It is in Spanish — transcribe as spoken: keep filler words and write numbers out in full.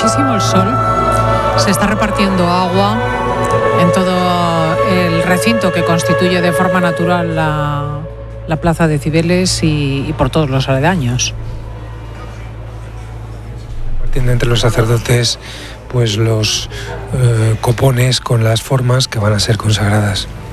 muchísimo el sol. Se está repartiendo agua en todo el recinto que constituye de forma natural la, la plaza de Cibeles y, y por todos los aledaños. Partiendo entre los sacerdotes pues los eh, copones con las formas que van a ser consagradas.